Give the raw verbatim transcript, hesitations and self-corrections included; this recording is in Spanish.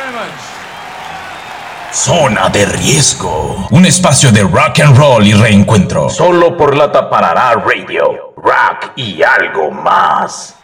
Zona de riesgo. Un espacio de rock and roll y reencuentro. Solo por la Taparará Radio. Rock y algo más.